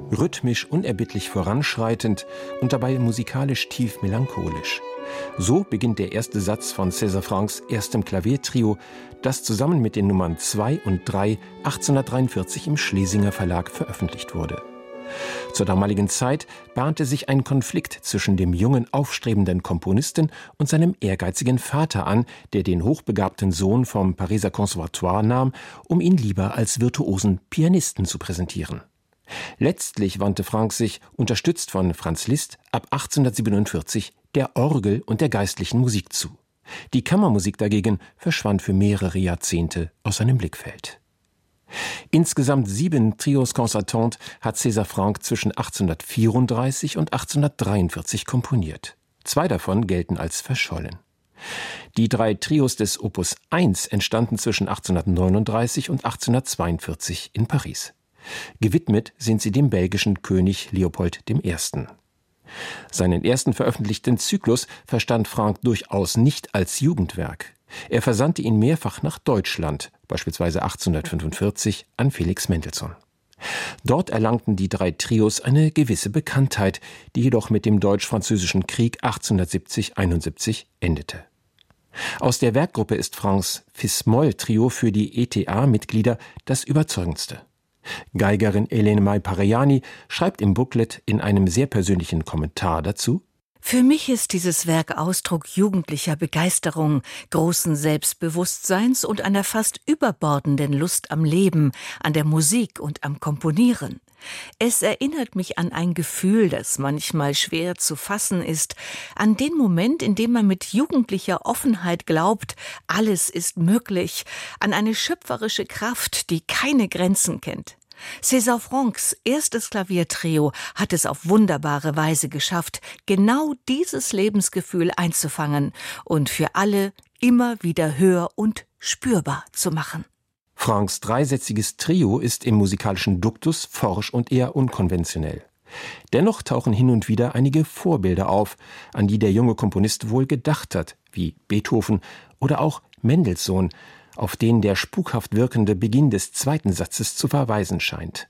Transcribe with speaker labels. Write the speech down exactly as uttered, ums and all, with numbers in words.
Speaker 1: rhythmisch unerbittlich voranschreitend und dabei musikalisch tief melancholisch. So beginnt der erste Satz von César Franck's erstem Klaviertrio, das zusammen mit den Nummern zwei und drei achtzehnhundertdreiundvierzig im Schlesinger Verlag veröffentlicht wurde. Zur damaligen Zeit bahnte sich ein Konflikt zwischen dem jungen, aufstrebenden Komponisten und seinem ehrgeizigen Vater an, der den hochbegabten Sohn vom Pariser Conservatoire nahm, um ihn lieber als virtuosen Pianisten zu präsentieren. Letztlich wandte Franck sich, unterstützt von Franz Liszt, ab achtzehnhundertsiebenundvierzig der Orgel und der geistlichen Musik zu. Die Kammermusik dagegen verschwand für mehrere Jahrzehnte aus seinem Blickfeld. Insgesamt sieben Trios concertantes hat César Franck zwischen achtzehnhundertvierunddreißig und achtzehnhundertdreiundvierzig komponiert. Zwei davon gelten als verschollen. Die drei Trios des Opus eins entstanden zwischen achtzehnhundertneununddreißig und achtzehnhundertzweiundvierzig in Paris. Gewidmet sind sie dem belgischen König Leopold der Erste. Seinen ersten veröffentlichten Zyklus verstand Franck durchaus nicht als Jugendwerk. Er versandte ihn mehrfach nach Deutschland, beispielsweise achtzehnhundertfünfundvierzig an Felix Mendelssohn. Dort erlangten die drei Trios eine gewisse Bekanntheit, die jedoch mit dem Deutsch-Französischen Krieg achtzehnhundertsiebzig einundsiebzig endete. Aus der Werkgruppe ist Francs Fis-Moll-Trio für die E T A-Mitglieder das überzeugendste. Geigerin Elene Mai-Pareiani schreibt im Booklet in einem sehr persönlichen Kommentar dazu:
Speaker 2: Für mich ist dieses Werk Ausdruck jugendlicher Begeisterung, großen Selbstbewusstseins und einer fast überbordenden Lust am Leben, an der Musik und am Komponieren. Es erinnert mich an ein Gefühl, das manchmal schwer zu fassen ist, an den Moment, in dem man mit jugendlicher Offenheit glaubt, alles ist möglich, an eine schöpferische Kraft, die keine Grenzen kennt. César Franck's erstes Klaviertrio hat es auf wunderbare Weise geschafft, genau dieses Lebensgefühl einzufangen und für alle immer wieder hör- und spürbar zu machen.
Speaker 1: Francs dreisätziges Trio ist im musikalischen Duktus forsch und eher unkonventionell. Dennoch tauchen hin und wieder einige Vorbilder auf, an die der junge Komponist wohl gedacht hat, wie Beethoven oder auch Mendelssohn, auf den der spukhaft wirkende Beginn des zweiten Satzes zu verweisen scheint.